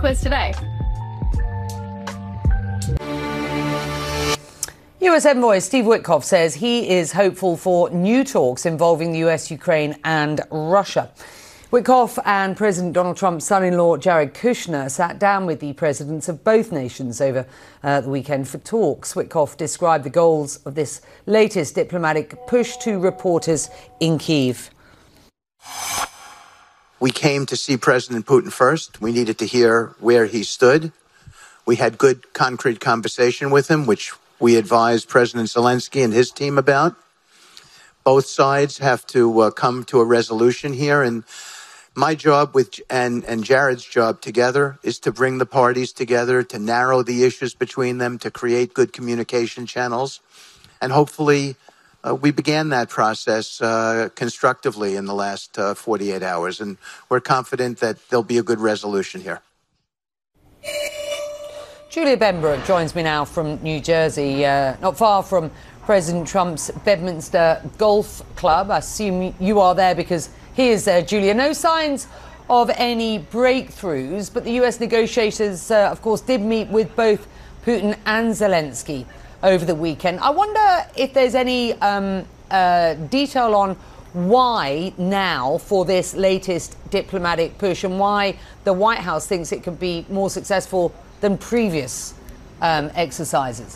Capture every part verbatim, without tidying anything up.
quiz today. U S envoy Steve Witkoff says he is hopeful for new talks involving the U S, Ukraine and Russia. Witkoff and President Donald Trump's son-in-law Jared Kushner sat down with the presidents of both nations over uh, the weekend for talks. Witkoff described the goals of this latest diplomatic push to reporters in Kyiv. We came to see President Putin first. We needed to hear where he stood. We had good, concrete conversation with him, which we advised President Zelensky and his team about. Both sides have to uh, come to a resolution here, and my job with and, and Jared's job together is to bring the parties together, to narrow the issues between them, to create good communication channels. And hopefully uh, we began that process uh, constructively in the last uh, forty-eight hours. And we're confident that there'll be a good resolution here. Julia Benbrook joins me now from New Jersey, uh, not far from President Trump's Bedminster Golf Club. I assume you are there because he is there, Julia. No signs of any breakthroughs, but the U S negotiators, uh, of course, did meet with both Putin and Zelensky over the weekend. I wonder if there's any um, uh, detail on why now for this latest diplomatic push and why the White House thinks it could be more successful than previous um, exercises.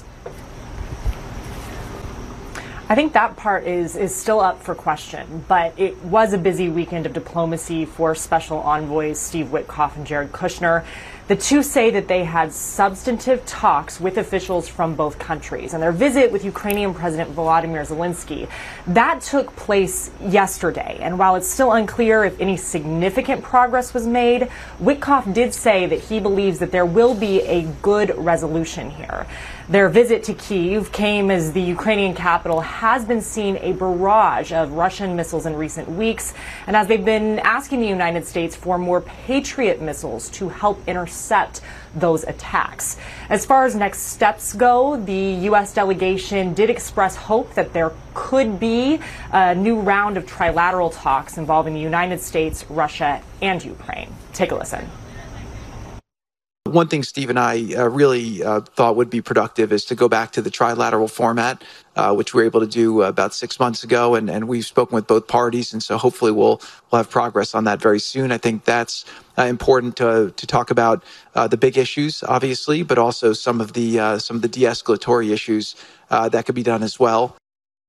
I think that part is is still up for question, but it was a busy weekend of diplomacy for Special Envoys Steve Witkoff and Jared Kushner. The two say that they had substantive talks with officials from both countries, and their visit with Ukrainian President Volodymyr Zelensky, that took place yesterday. And while it's still unclear if any significant progress was made, Witkoff did say that he believes that there will be a good resolution here. Their visit to Kyiv came as the Ukrainian capital has been seeing a barrage of Russian missiles in recent weeks, and as they've been asking the United States for more Patriot missiles to help intercept those attacks. As far as next steps go, the U S delegation did express hope that there could be a new round of trilateral talks involving the United States, Russia, and Ukraine. Take a listen. One thing Steve and I uh, really uh, thought would be productive is to go back to the trilateral format, uh, which we were able to do uh, about six months ago, and, and we've spoken with both parties, and so hopefully we'll we'll have progress on that very soon. I think that's uh, important to to talk about uh, the big issues, obviously, but also some of the uh, some of the de-escalatory issues uh, that could be done as well.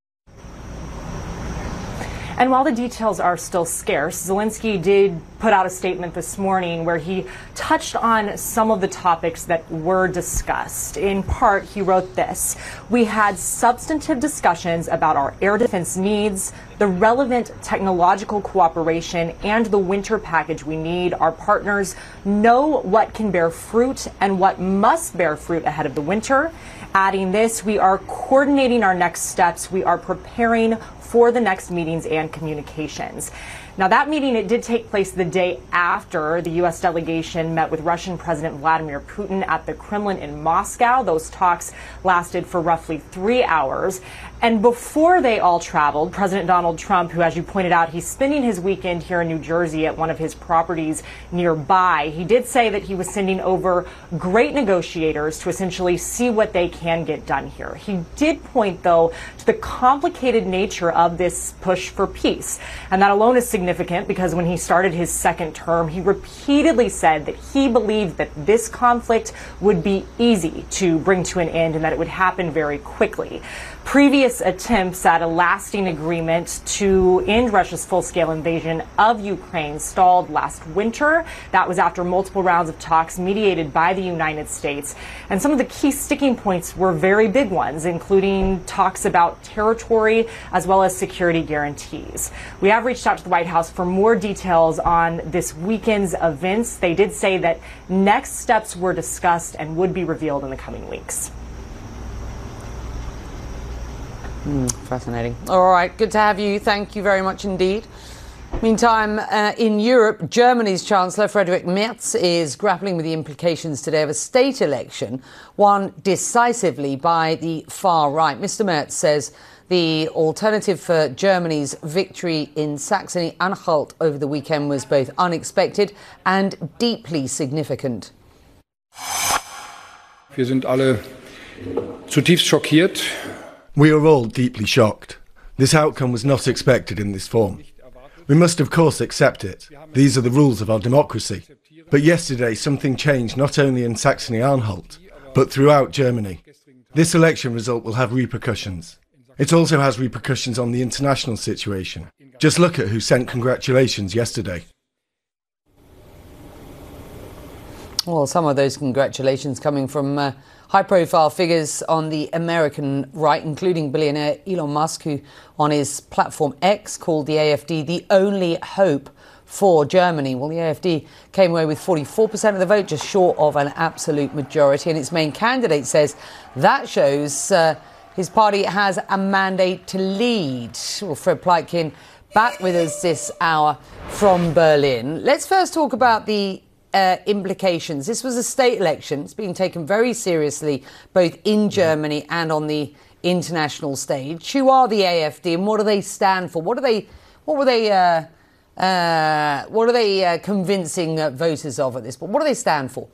And while the details are still scarce, Zelensky did put out a statement this morning where he touched on some of the topics that were discussed. In part, he wrote this: "We had substantive discussions about our air defense needs, the relevant technological cooperation, and the winter package we need. Our partners know what can bear fruit and what must bear fruit ahead of the winter." Adding this, "We are coordinating our next steps. We are preparing for the next meetings and communications." Now, that meeting, it did take place the day after the U S delegation met with Russian President Vladimir Putin at the Kremlin in Moscow. Those talks lasted for roughly three hours. And before they all traveled, President Donald Trump, who, as you pointed out, he's spending his weekend here in New Jersey at one of his properties nearby, he did say that he was sending over great negotiators to essentially see what they can get done here. He did point, though, to the complicated nature of this push for peace. And that alone is significant because when he started his second term, he repeatedly said that he believed that this conflict would be easy to bring to an end and that it would happen very quickly. Previous attempts at a lasting agreement to end Russia's full-scale invasion of Ukraine stalled last winter. That was after multiple rounds of talks mediated by the United States. And some of the key sticking points were very big ones, including talks about territory as well as security guarantees. We have reached out to the White House for more details on this weekend's events. They did say that next steps were discussed and would be revealed in the coming weeks. Mm, fascinating. All right, good to have you. Thank you very much indeed. Meantime, uh, in Europe, Germany's Chancellor Friedrich Merz is grappling with the implications today of a state election won decisively by the far right. Mister Merz says the alternative for Germany's victory in Saxony-Anhalt over the weekend was both unexpected and deeply significant. Wir sind alle zutiefst schockiert. We are all deeply shocked. This outcome was not expected in this form. We must of course accept it. These are the rules of our democracy. But yesterday something changed not only in Saxony-Anhalt, but throughout Germany. This election result will have repercussions. It also has repercussions on the international situation. Just look at who sent congratulations yesterday. Well, some of those congratulations coming from uh, high-profile figures on the American right, including billionaire Elon Musk, who on his platform X called the A F D the only hope for Germany. Well, the A F D came away with forty-four percent of the vote, just short of an absolute majority. And its main candidate says that shows uh, his party has a mandate to lead. Well, Fred Pleitgen back with us this hour from Berlin. Let's first talk about the Uh, implications. This was a state election. It's being taken very seriously, both in Germany and on the international stage. Who are the A F D and what do they stand for? What are they? What were they? Uh, uh, what are they uh, convincing uh, voters of at this point? What do they stand for?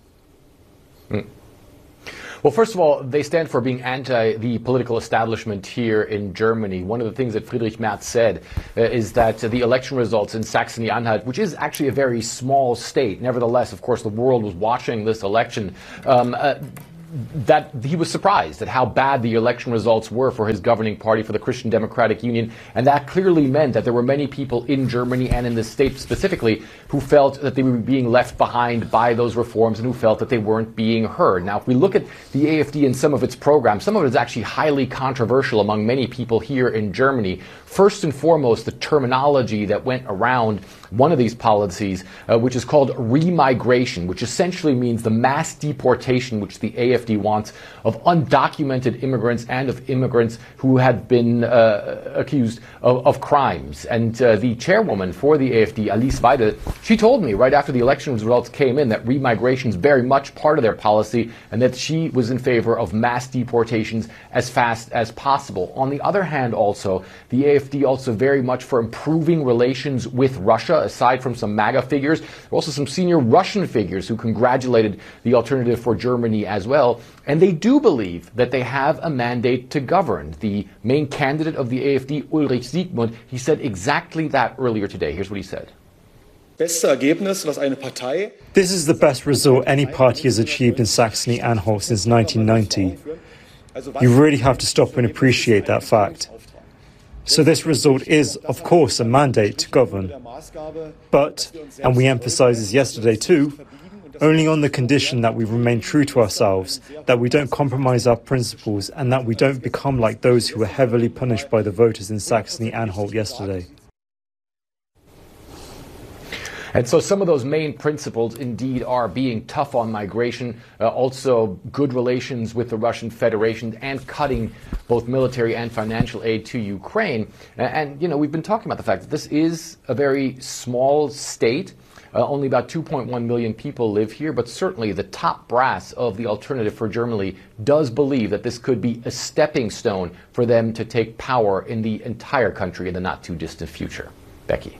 Mm. Well, first of all, they stand for being anti the political establishment here in Germany. One of the things that Friedrich Merz said uh, is that uh, the election results in Saxony-Anhalt, which is actually a very small state, nevertheless, of course, the world was watching this election, um, uh, that he was surprised at how bad the election results were for his governing party, for the Christian Democratic Union. And that clearly meant that there were many people in Germany and in the state specifically who felt that they were being left behind by those reforms and who felt that they weren't being heard. Now, if we look at the A F D and some of its programs, some of it is actually highly controversial among many people here in Germany. First and foremost, the terminology that went around one of these policies, uh, which is called remigration, which essentially means the mass deportation which the A F D wants of undocumented immigrants and of immigrants who had been uh, accused of, of crimes. And uh, the chairwoman for the A F D, Alice Weidel, she told me right after the election results came in that remigration is very much part of their policy and that she was in favor of mass deportations as fast as possible. On the other hand, also, the A F D also very much for improving relations with Russia. Aside from some MAGA figures, there were also some senior Russian figures who congratulated the Alternative for Germany as well. And they do believe that they have a mandate to govern. The main candidate of the A F D, Ulrich Siegmund, he said exactly that earlier today. Here's what he said. This is the best result any party has achieved in Saxony-Anhalt since nineteen ninety. You really have to stop and appreciate that fact. So this result is, of course, a mandate to govern. But, and we emphasised this yesterday too, only on the condition that we remain true to ourselves, that we don't compromise our principles, and that we don't become like those who were heavily punished by the voters in Saxony-Anhalt yesterday. And so some of those main principles indeed are being tough on migration, uh, also good relations with the Russian Federation and cutting both military and financial aid to Ukraine. And, and you know, we've been talking about the fact that this is a very small state. Uh, only about two point one million people live here, but certainly the top brass of the Alternative for Germany does believe that this could be a stepping stone for them to take power in the entire country in the not too distant future. Becky.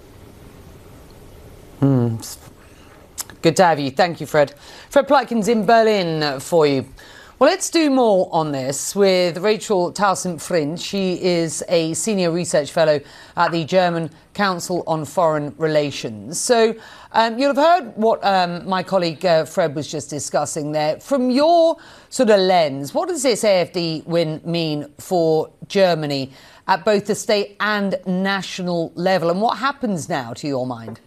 Hmm. Good to have you. Thank you, Fred. Fred Pleitgen's in Berlin for you. Well, let's do more on this with Rachel Taussent-Pfrindge. She is a senior research fellow at the German Council on Foreign Relations. So um, you'll have heard what um, my colleague uh, Fred was just discussing there. From your sort of lens, what does this A F D win mean for Germany at both the state and national level? And what happens now, to your mind?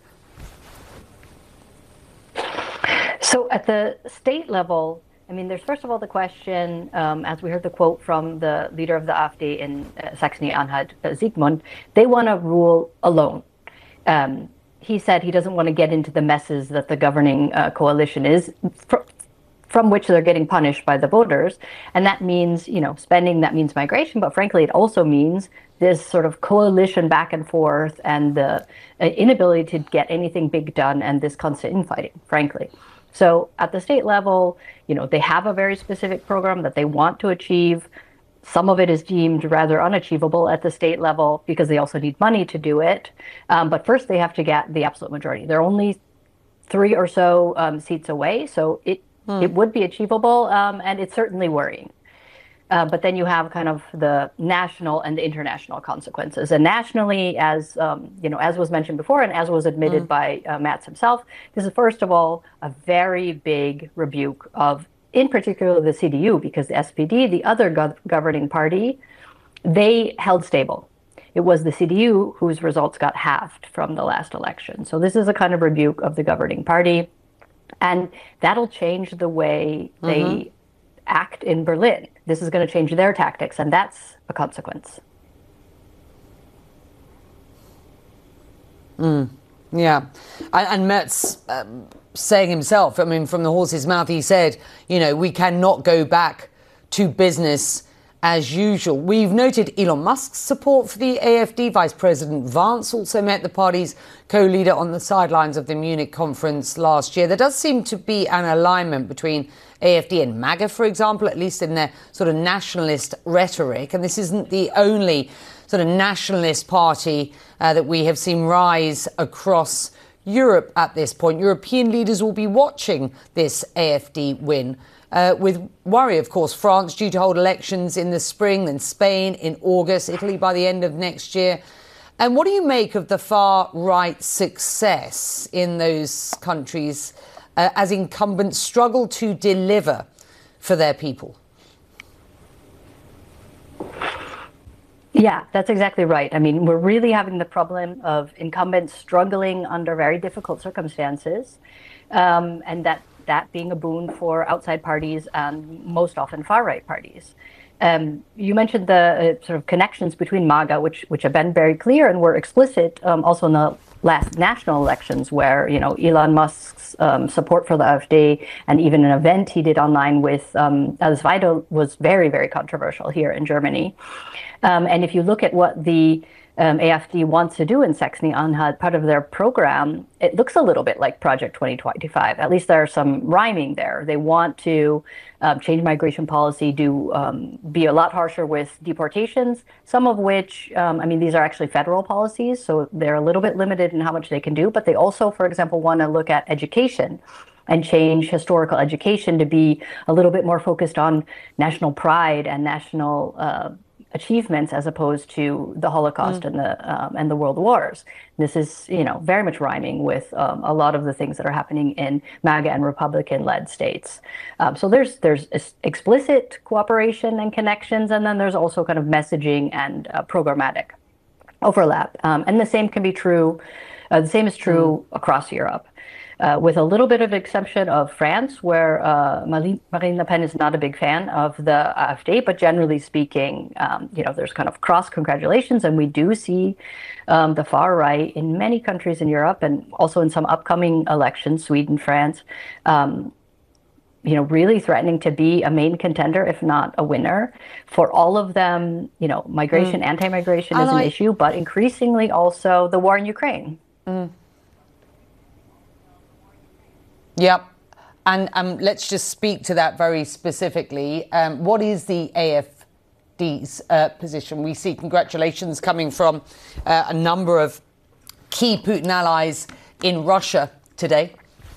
So at the state level, I mean, there's first of all the question, um, as we heard the quote from the leader of the A F D in uh, Saxony-Anhalt, uh, Siegmund, they want to rule alone. Um, he said he doesn't want to get into the messes that the governing uh, coalition is, fr- from which they're getting punished by the voters. And that means, you know, spending, that means migration, but frankly, it also means this sort of coalition back and forth and the uh, inability to get anything big done and this constant infighting, frankly. So at the state level, you know, they have a very specific program that they want to achieve. Some of it is deemed rather unachievable at the state level because they also need money to do it. Um, but first, they have to get the absolute majority. They're only three or so um, seats away. So it Hmm. It would be achievable, um, and it's certainly worrying. Uh, but then you have kind of the national and the international consequences. And nationally, as um, you know, as was mentioned before, and as was admitted mm. by uh, Merz himself, this is first of all a very big rebuke of, in particular, the C D U, because the S P D, the other go- governing party, they held stable. It was the C D U whose results got halved from the last election. So this is a kind of rebuke of the governing party, and that'll change the way mm-hmm. they act in Berlin. This is going to change their tactics, and that's a consequence. Mm, yeah. And, and Merz um, saying himself, I mean, from the horse's mouth, he said, you know, we cannot go back to business as usual. We've noted Elon Musk's support for the A F D. Vice President Vance also met the party's co-leader on the sidelines of the Munich conference last year. There does seem to be an alignment between A F D and MAGA, for example, at least in their sort of nationalist rhetoric. And this isn't the only sort of nationalist party uh, that we have seen rise across Europe at this point. European leaders will be watching this A F D win Uh, with worry, of course. France due to hold elections in the spring, then Spain in August, Italy by the end of next year. And what do you make of the far-right success in those countries uh, as incumbents struggle to deliver for their people? Yeah, that's exactly right. I mean, we're really having the problem of incumbents struggling under very difficult circumstances, um, and that that being a boon for outside parties and most often far-right parties. Um, you mentioned the uh, sort of connections between MAGA, which which have been very clear and were explicit um, also in the last national elections, where, you know, Elon Musk's um, support for the AfD and even an event he did online with um, Alice Weidel was very, very controversial here in Germany. Um, and if you look at what the Um, A F D wants to do in Saxony-Anhalt, part of their program, it looks a little bit like Project twenty twenty-five. At least there's some rhyming there. They want to um, change migration policy, do um, be a lot harsher with deportations, some of which, um, I mean, these are actually federal policies, so they're a little bit limited in how much they can do. But they also, for example, want to look at education and change historical education to be a little bit more focused on national pride and national uh achievements as opposed to the Holocaust mm. and the um, and the world wars. This is, you know, very much rhyming with um, a lot of the things that are happening in MAGA and Republican-led states. Um, so there's there's explicit cooperation and connections, and then there's also kind of messaging and uh, programmatic overlap. Um, and the same can be true. Uh, the same is true mm. across Europe. Uh, with a little bit of exception of France, where uh, Marine Le Pen is not a big fan of the AfD, but generally speaking, um, you know, there's kind of cross congratulations, and we do see um, the far right in many countries in Europe, and also in some upcoming elections, Sweden, France, um, you know, really threatening to be a main contender, if not a winner. For all of them, you know, migration, mm. anti-migration is an issue, but increasingly also the war in Ukraine. Mm. Yep. And um, let's just speak to that very specifically. Um, what is the A F D's uh, position? We see congratulations coming from uh, a number of key Putin allies in Russia today.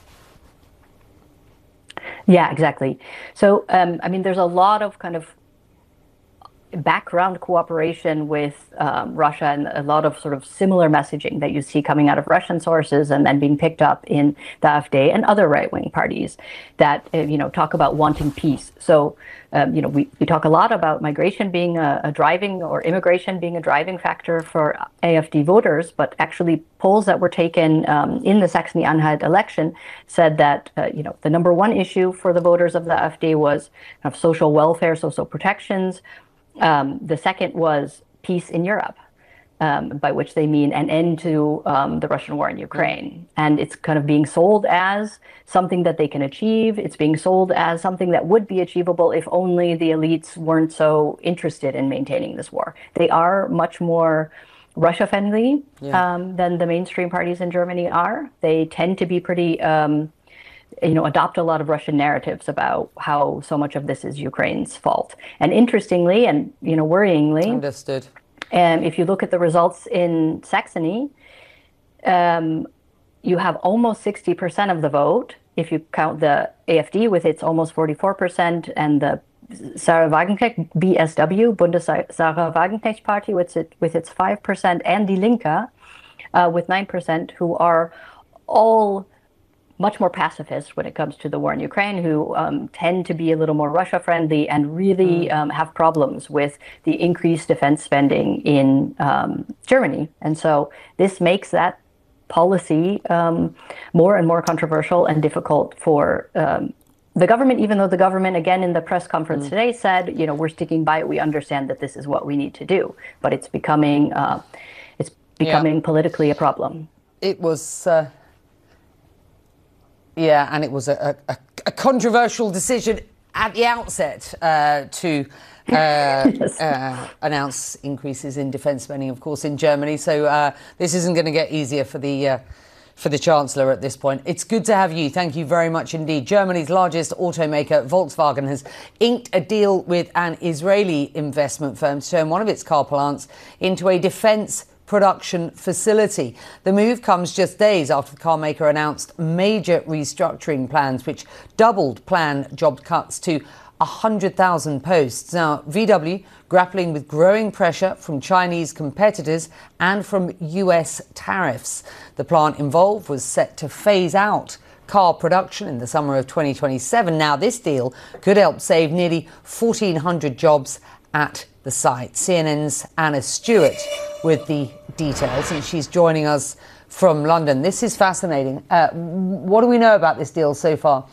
Yeah, exactly. So, um, I mean, there's a lot of kind of background cooperation with um, Russia, and a lot of sort of similar messaging that you see coming out of Russian sources and then being picked up in the AfD and other right-wing parties that, uh, you know, talk about wanting peace. So, um, you know, we, we talk a lot about migration being a, a driving, or immigration being a driving factor for A F D voters, but actually polls that were taken um, in the Saxony-Anhalt election said that, uh, you know, the number one issue for the voters of the AfD was kind of social welfare, social protections. Um, the second was peace in Europe, um, by which they mean an end to um, the Russian war in Ukraine. And it's kind of being sold as something that they can achieve. It's being sold as something that would be achievable if only the elites weren't so interested in maintaining this war. They are much more Russia-friendly yeah. um, than the mainstream parties in Germany are. They tend to be pretty... Um, you know, adopt a lot of Russian narratives about how so much of this is Ukraine's fault. And interestingly, and, you know, worryingly, understood. And um, if you look at the results in Saxony, um, you have almost sixty percent of the vote if you count the A F D with its almost forty-four percent and the Sarah Wagenknecht, B S W, Bundes-Sarah Wagenknecht Party, with, it, with its five percent, and Die Linke uh, with nine percent, who are all much more pacifist when it comes to the war in Ukraine, who um, tend to be a little more Russia-friendly and really um, have problems with the increased defense spending in um, Germany. And so this makes that policy um, more and more controversial and difficult for um, the government, even though the government, again, in the press conference mm. today said, you know, we're sticking by it. We understand that this is what we need to do. But it's becoming, uh, it's becoming yeah. politically a problem. It was... Uh... Yeah, and it was a, a, a controversial decision at the outset uh, to uh, yes. uh, announce increases in defence spending, of course, in Germany. So uh, this isn't going to get easier for the uh, for the Chancellor at this point. It's good to have you. Thank you very much indeed. Germany's largest automaker, Volkswagen, has inked a deal with an Israeli investment firm to turn one of its car plants into a defence production facility. The move comes just days after the car maker announced major restructuring plans, which doubled planned job cuts to one hundred thousand posts. Now, V W grappling with growing pressure from Chinese competitors and from U S tariffs. The plant involved was set to phase out car production in the summer of twenty twenty-seven. Now, this deal could help save nearly fourteen hundred jobs at the site. C N N's Anna Stewart with the details, and she's joining us from London. This is fascinating. Uh, what do we know about this deal so far?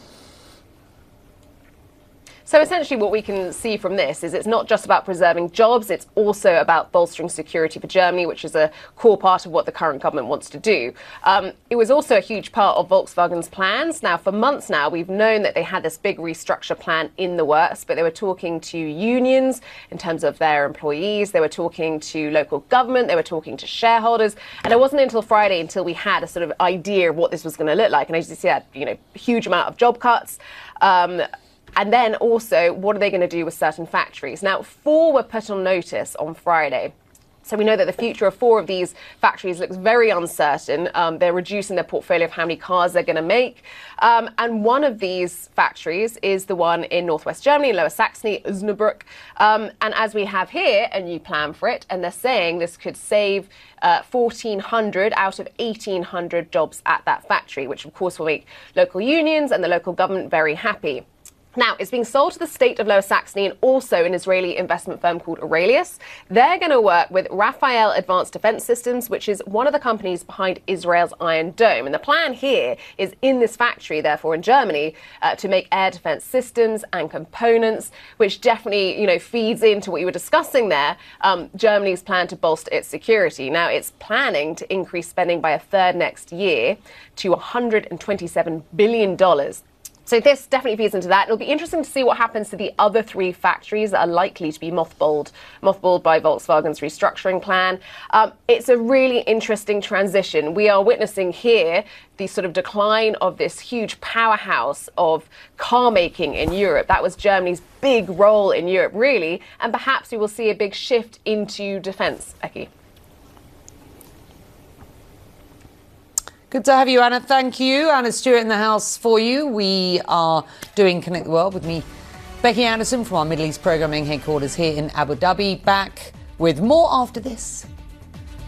So essentially what we can see from this is it's not just about preserving jobs, it's also about bolstering security for Germany, which is a core part of what the current government wants to do. Um, it was also a huge part of Volkswagen's plans. Now, for months now, we've known that they had this big restructure plan in the works, but they were talking to unions in terms of their employees, they were talking to local government, they were talking to shareholders, and it wasn't until Friday until we had a sort of idea of what this was going to look like. And as you see, that, you know, huge amount of job cuts. Um, And then also, what are they going to do with certain factories? Now, four were put on notice on Friday. So we know that the future of four of these factories looks very uncertain. Um, they're reducing their portfolio of how many cars they're going to make. Um, and one of these factories is the one in northwest Germany, in Lower Saxony, Osnabrück. Um, and as we have here, a new plan for it. And they're saying this could save uh, fourteen hundred out of eighteen hundred jobs at that factory, which of course will make local unions and the local government very happy. Now, it's being sold to the state of Lower Saxony and also an Israeli investment firm called Aurelius. They're going to work with Rafael Advanced Defense Systems, which is one of the companies behind Israel's Iron Dome. And the plan here is in this factory, therefore in Germany, uh, to make air defense systems and components, which definitely, you know, feeds into what you were discussing there, um, Germany's plan to bolster its security. Now, it's planning to increase spending by a third next year to one hundred twenty-seven billion dollars. So this definitely feeds into that. It'll be interesting to see what happens to the other three factories that are likely to be mothballed, mothballed by Volkswagen's restructuring plan. Um, it's a really interesting transition. We are witnessing here the sort of decline of this huge powerhouse of car making in Europe. That was Germany's big role in Europe, really. And perhaps we will see a big shift into defense, Becky. Good to have you, Anna. Thank you. Anna Stewart in the house for you. We are doing Connect the World with me, Becky Anderson, from our Middle East programming headquarters here in Abu Dhabi. Back with more after this.